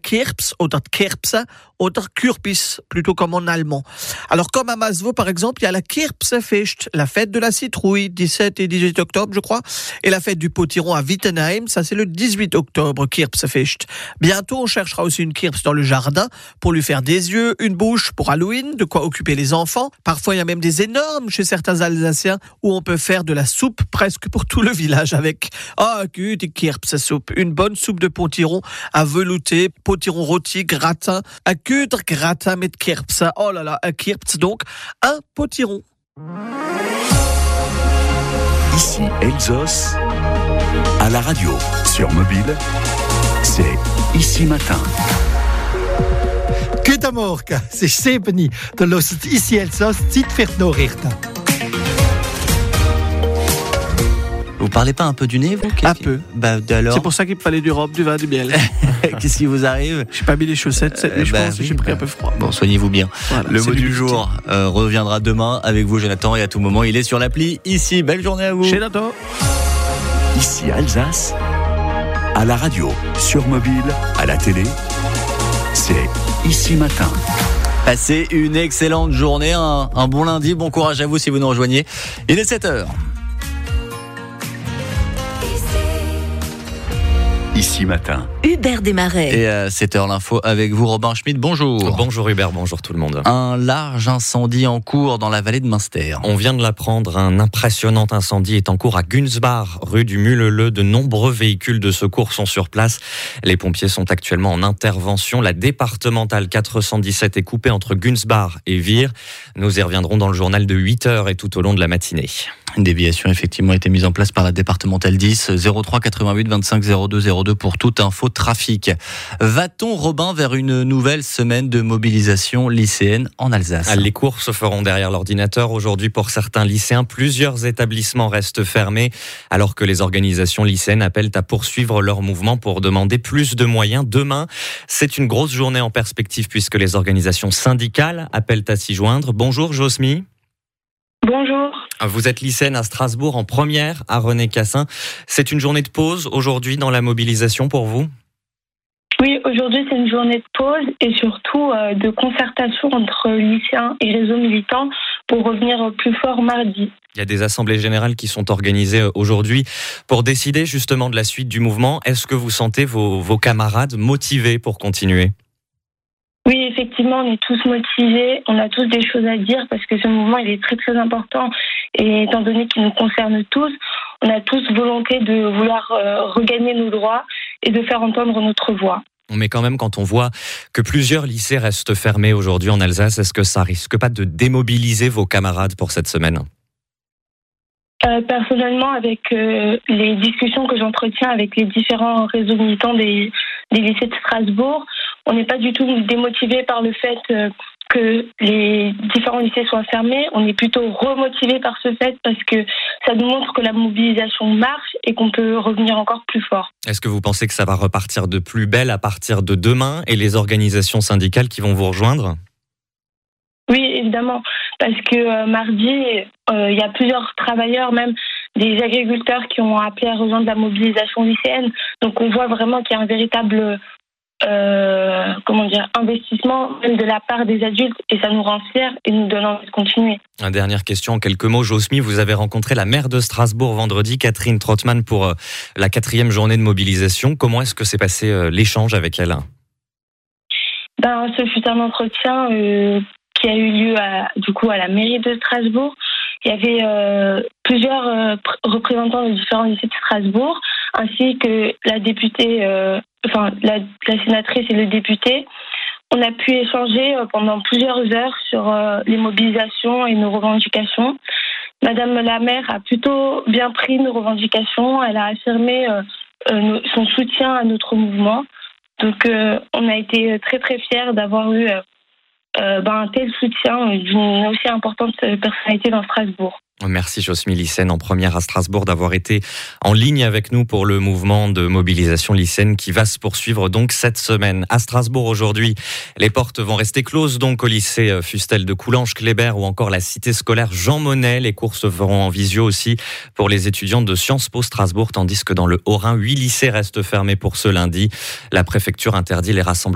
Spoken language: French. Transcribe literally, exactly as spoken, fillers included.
Kirps oder Kirpse oder Kürbis, plutôt comme en allemand. Alors comme à Masvo par exemple, il y a la Kirpsefest, la fête de la citrouille, dix-sept et dix-huit octobre je crois, et la fête du potiron à Wittenheim, ça c'est le dix-huit octobre, Kirpsefest. Bientôt on cherchera aussi une Kirps dans le jardin pour lui faire des yeux, une bouche pour Halloween, de quoi occuper les enfants. Parfois il y a même des énormes chez certains Alsaciens où on peut faire de la soupe presque pour tout le village avec ah oh, die Kirpsesoupe, une bonne soupe de potiron à velouter, potiron rôti, gratin, un Küder gratin mit Kirps. Oh là là, un Kirps donc, un potiron. Ici Elsos, à la radio, sur mobile, c'est Ici Matin. Goedemorgen, het is Sebeni. Dan lost het Ici Elsos, Zeit für die Nachrichten. Vous parlez pas un peu du nez, vous? Un peu. Bah, alors... C'est pour ça qu'il me fallait du rhum, du vin, du miel. Qu'est-ce qui vous arrive? J'ai pas mis les chaussettes cette nuit, je bah, pense, oui, j'ai pris bah, un peu froid. Bon, soignez-vous bien. Voilà, le mot du l'humidité. jour euh, reviendra demain avec vous, Jonathan, et à tout moment, il est sur l'appli Ici. Belle journée à vous. Chez Nato. Ici Alsace, à la radio, sur mobile, à la télé, c'est Ici Matin. Passez une excellente journée, un, un bon lundi, bon courage à vous si vous nous rejoignez. Il est sept heures. Ici Matin. Hubert Desmarais. Et à sept heures l'info avec vous, Robin Schmidt. Bonjour. Bonjour Hubert, bonjour tout le monde. Un large incendie en cours dans la vallée de Münster. On vient de l'apprendre, un impressionnant incendie est en cours à Günzbach, rue du Muleleu. De nombreux véhicules de secours sont sur place. Les pompiers sont actuellement en intervention. La départementale quatre cent dix-sept est coupée entre Günzbach et Vire. Nous y reviendrons dans le journal de huit heures et tout au long de la matinée. Une déviation effectivement a été mise en place par la départementale dix, zéro trois quatre-vingt-huit vingt-cinq zéro deux zéro deux pour toute info trafic. Va-t-on, Robin, vers une nouvelle semaine de mobilisation lycéenne en Alsace? Les cours se feront derrière l'ordinateur. Aujourd'hui, pour certains lycéens, plusieurs établissements restent fermés, alors que les organisations lycéennes appellent à poursuivre leur mouvement pour demander plus de moyens. Demain, c'est une grosse journée en perspective puisque les organisations syndicales appellent à s'y joindre. Bonjour Josmi. Bonjour. Vous êtes lycéenne à Strasbourg en première à René Cassin. C'est une journée de pause aujourd'hui dans la mobilisation pour vous? Oui, aujourd'hui c'est une journée de pause et surtout euh, de concertation entre lycéens et réseaux militants pour revenir plus fort mardi. Il y a des assemblées générales qui sont organisées aujourd'hui pour décider justement de la suite du mouvement. Est-ce que vous sentez vos, vos camarades motivés pour continuer? Oui, effectivement, on est tous motivés, on a tous des choses à dire parce que ce mouvement il est très très important et étant donné qu'il nous concerne tous, on a tous volonté de vouloir euh, regagner nos droits et de faire entendre notre voix. Mais quand même, quand on voit que plusieurs lycées restent fermés aujourd'hui en Alsace, est-ce que ça risque pas de démobiliser vos camarades pour cette semaine? Euh, personnellement, avec euh, les discussions que j'entretiens avec les différents réseaux militants des, des lycées de Strasbourg, on n'est pas du tout démotivé par le fait euh, que les différents lycées soient fermés. On est plutôt remotivé par ce fait parce que ça nous montre que la mobilisation marche et qu'on peut revenir encore plus fort. Est-ce que vous pensez que ça va repartir de plus belle à partir de demain et les organisations syndicales qui vont vous rejoindre? Oui, évidemment, parce que euh, mardi, il euh, y a plusieurs travailleurs, même des agriculteurs qui ont appelé à rejoindre la mobilisation lycéenne. Donc on voit vraiment qu'il y a un véritable euh, comment dire, investissement même de la part des adultes et ça nous rend fiers et nous donne envie de continuer. Une dernière question en quelques mots. Josmi, vous avez rencontré la maire de Strasbourg vendredi, Catherine Trottmann, pour euh, la quatrième journée de mobilisation. Comment est-ce que s'est passé euh, l'échange avec elle? Ben, ce fut un entretien euh, qui a eu lieu à, du coup à la mairie de Strasbourg. Il y avait euh, plusieurs euh, représentants de différents lycées de Strasbourg, ainsi que la députée, euh, enfin la, la sénatrice et le député. On a pu échanger euh, pendant plusieurs heures sur euh, les mobilisations et nos revendications. Madame la maire a plutôt bien pris nos revendications. Elle a affirmé euh, euh, nos, son soutien à notre mouvement. Donc euh, on a été très très fiers d'avoir eu euh, Euh, ben, un tel soutien d'une aussi importante personnalité dans Strasbourg. Merci Josmi lycéenne en première à Strasbourg d'avoir été en ligne avec nous pour le mouvement de mobilisation lycéenne qui va se poursuivre donc cette semaine. À Strasbourg aujourd'hui, les portes vont rester closes donc au lycée Fustel de Coulanges, Kléber ou encore la cité scolaire Jean Monnet. Les cours se feront en visio aussi pour les étudiants de Sciences Po Strasbourg, tandis que dans le Haut-Rhin, huit lycées restent fermés pour ce lundi. La préfecture interdit les rassemblements